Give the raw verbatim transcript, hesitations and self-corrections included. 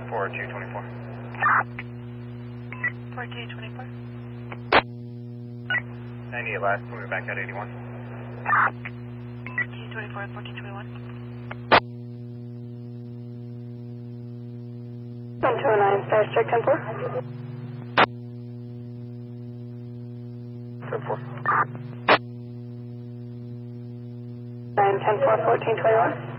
four two twenty-four. four two twenty-four. ninety-eight last, moving back out eighty-one. T twenty-four, fourteen twenty-one. one two nine, Star Check ten four. ten four. nine ten four, fourteen twenty-one.